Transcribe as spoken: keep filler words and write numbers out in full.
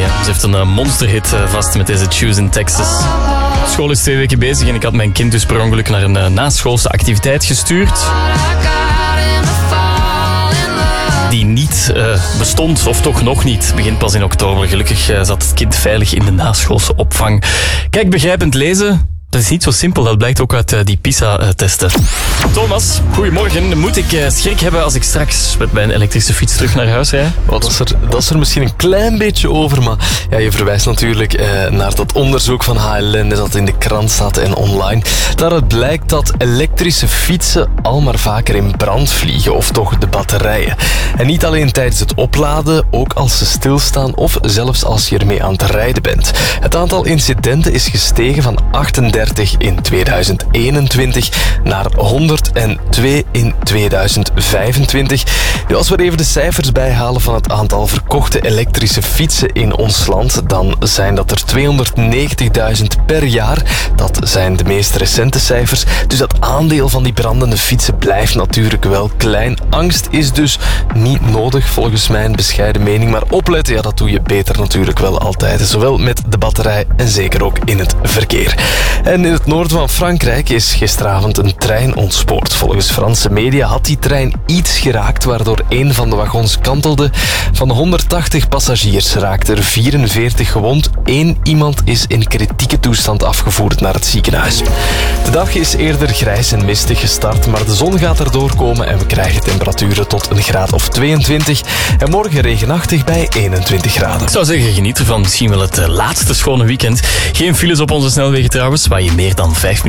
Ze heeft een uh, monsterhit uh, vast met deze Choose in Texas. School is twee weken bezig en ik had mijn kind dus per ongeluk naar een uh, naschoolse activiteit gestuurd. Die niet uh, bestond, of toch nog niet. Begint pas in oktober. Gelukkig uh, zat het kind veilig in de naschoolse opvang. Kijk, begrijpend lezen, dat is niet zo simpel. Dat blijkt ook uit uh, die PISA-testen. Thomas, goedemorgen. Moet ik uh, schrik hebben als ik straks met mijn elektrische fiets terug naar huis rijd? Oh, dat, is er, dat is er misschien een klein beetje over, maar ja, je verwijst natuurlijk eh, naar dat onderzoek van H L N dat in de krant staat en online. Daaruit blijkt dat elektrische fietsen al maar vaker in brand vliegen, of toch de batterijen. En niet alleen tijdens het opladen, ook als ze stilstaan of zelfs als je ermee aan het rijden bent. Het aantal incidenten is gestegen van achtendertig in tweeduizend eenentwintig naar honderdtwee in tweeduizend vijfentwintig. Nu, als we er even de cijfers bijhalen van het aantal verkochte elektrische fietsen in ons land, dan zijn dat er tweehonderdnegentigduizend per jaar. Dat zijn de meest recente cijfers. Dus dat aandeel van die brandende fietsen blijft natuurlijk wel klein. Angst is dus niet nodig, volgens mijn bescheiden mening. Maar opletten, ja, dat doe je beter natuurlijk wel altijd. Zowel met de batterij en zeker ook in het verkeer. En in het noorden van Frankrijk is gisteravond een trein ontspoord. Volgens Franse media had die trein iets geraakt, waardoor een van de wagons kantelde. Van de honderdtachtig passagiers raakten er vierenveertig gewond. Eén iemand is in kritieke toestand afgevoerd naar het ziekenhuis. De dag is eerder grijs en mistig gestart, maar de zon gaat erdoor komen en we krijgen temperaturen tot een graad of tweeëntwintig. En morgen regenachtig bij eenentwintig graden. Ik zou zeggen, geniet ervan. Misschien wel het uh, laatste schone weekend. Geen files op onze snelwegen trouwens, waar je meer dan vijf minuten